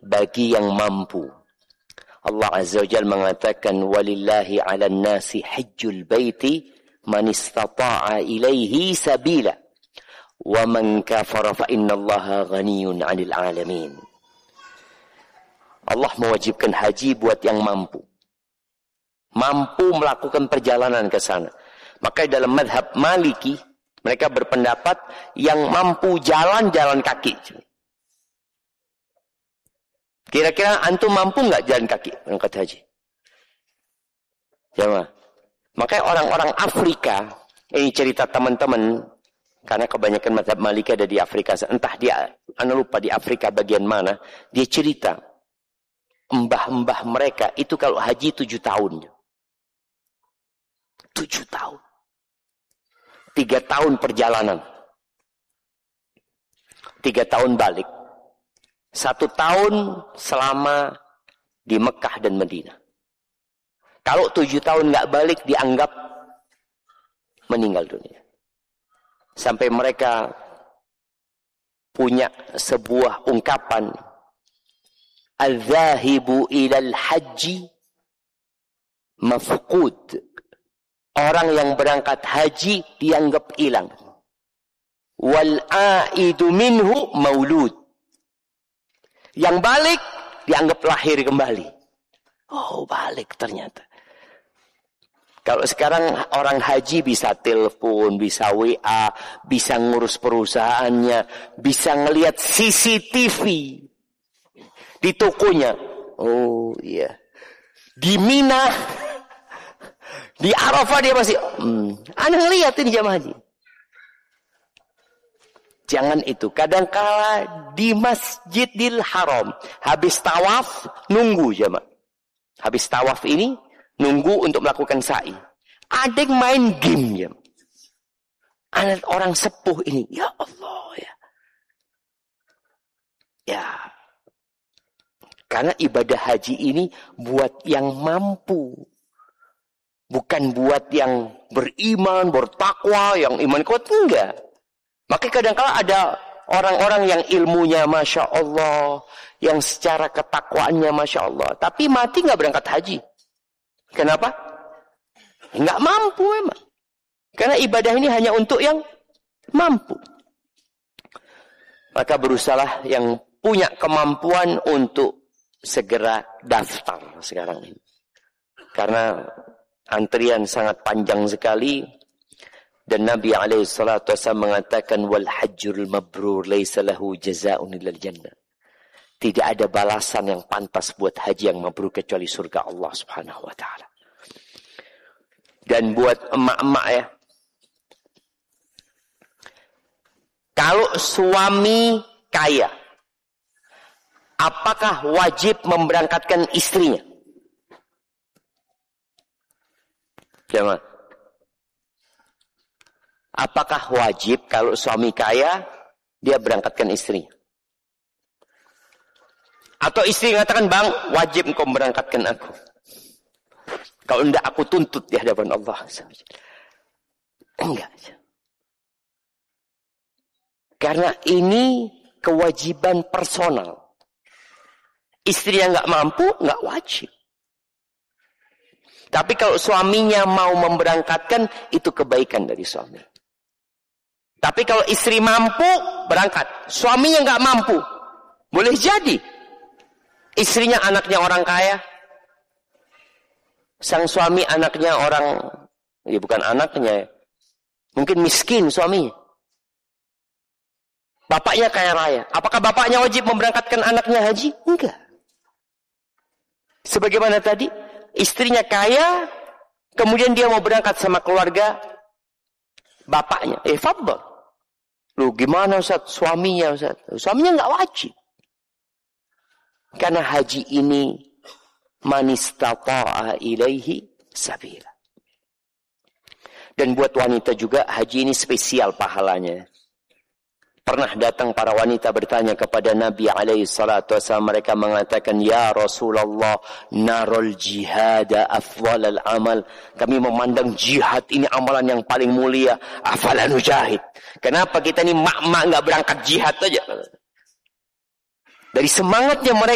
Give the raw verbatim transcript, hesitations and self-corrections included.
bagi yang mampu. Allah Azza wa Jalla mengatakan walillahi 'alan nasi hajjul baiti man istata'a ilaihi sabila wa man kafara fa innallaha ghaniyyun 'anil 'alamin. Allah mewajibkan haji buat yang mampu. Mampu melakukan perjalanan ke sana. Maka dalam mazhab Maliki mereka berpendapat yang mampu jalan-jalan kaki. Kira-kira antum mampu nggak jalan kaki berangkat haji? Jamaah. Makanya orang-orang Afrika, ini cerita teman-teman, karena kebanyakan mazhab Maliki ada di Afrika. Entah dia, anda lupa di Afrika bagian mana, dia cerita, mbah-mbah mereka itu kalau haji tujuh tahun. Tujuh tahun. Tiga tahun perjalanan. Tiga tahun balik. Satu tahun selama di Mekah dan Madinah. Kalau tujuh tahun nggak balik dianggap meninggal dunia. Sampai mereka punya sebuah ungkapan, al-zahibu ilal haji mafqud. Orang yang berangkat haji dianggap hilang. Wal-aidu minhu maulud. Yang balik dianggap lahir kembali. Oh, balik ternyata. Kalau sekarang orang haji bisa telepon, bisa W A, bisa ngurus perusahaannya, bisa ngelihat C C T V di tokonya. Oh iya. Di Mina, di Arafah dia masih, hmm, anda ngelihat ini jamaah haji. Jangan itu. Kadangkala di Masjidil Haram. Habis tawaf, nunggu jemaah. Habis tawaf ini, nunggu untuk melakukan sa'i. Ada yang main game ya. Anak orang sepuh ini. Ya Allah ya. Ya. Karena ibadah haji ini buat yang mampu. Bukan buat yang beriman, bertakwa, yang iman kuat. Enggak. Maka kadang-kala ada orang-orang yang ilmunya Masya Allah. Yang secara ketakwaannya Masya Allah. Tapi mati nggak berangkat haji. Kenapa? Nggak mampu memang. Karena ibadah ini hanya untuk yang mampu. Maka berusahalah yang punya kemampuan untuk segera daftar sekarang ini. Karena antrian sangat panjang sekali. Dan Nabi alaihi salatu wasallam mengatakan wal hajjul mabrur laisa lahu jazaa'un illal jannah. Tidak ada balasan yang pantas buat haji yang mabrur kecuali surga Allah Subhanahu wa taala. Dan buat emak-emak ya. Kalau suami kaya, apakah wajib memberangkatkan istrinya? Jangan. Apakah wajib kalau suami kaya, dia berangkatkan istrinya? Atau istri mengatakan, bang, wajib engkau berangkatkan aku. Kalau tidak aku tuntut di hadapan Allah. Enggak. Karena ini kewajiban personal. Istri yang enggak mampu, enggak wajib. Tapi kalau suaminya mau memberangkatkan, itu kebaikan dari suami. Tapi kalau istri mampu, berangkat. Suaminya nggak mampu. Boleh jadi. Istrinya anaknya orang kaya. Sang suami anaknya orang, ya bukan anaknya. Mungkin miskin suaminya. Bapaknya kaya raya. Apakah bapaknya wajib memberangkatkan anaknya haji? Enggak. Sebagaimana tadi, istrinya kaya, kemudian dia mau berangkat sama keluarga bapaknya. Eh, fadhal. Loh, gimana Ustaz? Suaminya Ustaz? Suaminya nggak wajib. Karena haji ini man istata'a ilaihi sabila. Dan buat wanita juga haji ini spesial pahalanya. Pernah datang para wanita bertanya kepada Nabi alaihi salatu wasallam, mereka mengatakan, ya Rasulullah, narul jihada afdalal amal. Kami memandang jihad ini amalan yang paling mulia. Afala nujahid. Kenapa kita ini mak-mak enggak berangkat jihad aja? Dari semangatnya mereka